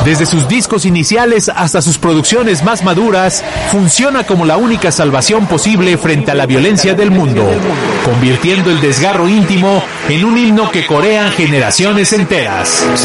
Desde sus discos iniciales hasta sus producciones más maduras, funciona como la única salvación posible frente a la violencia del mundo, convirtiendo el desgarro íntimo en un himno que corean generaciones enteras.